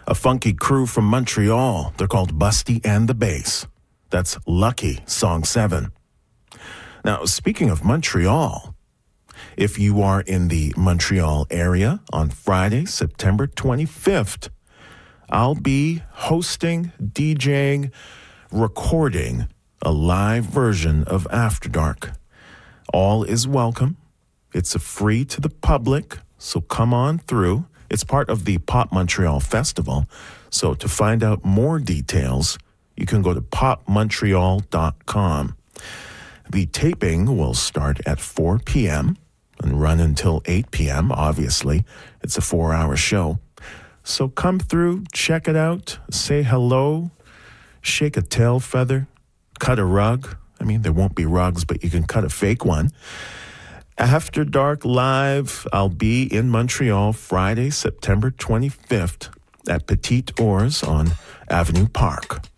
A funky crew from Montreal. They're called Busty and the Bass. That's Lucky, song 7. Now, speaking of Montreal, if you are in the Montreal area on Friday, September 25th, I'll be hosting, DJing, recording a live version of After Dark. All is welcome. It's a free to the public, so come on through. It's part of the Pop Montreal Festival. So to find out more details, you can go to popmontreal.com. The taping will start at 4 p.m. and run until 8 p.m., obviously. It's a 4-hour show. So come through, check it out, say hello, shake a tail feather, cut a rug. I mean, there won't be rugs, but you can cut a fake one. After Dark Live, I'll be in Montreal Friday, September 25th at Petite Ours on Avenue Park.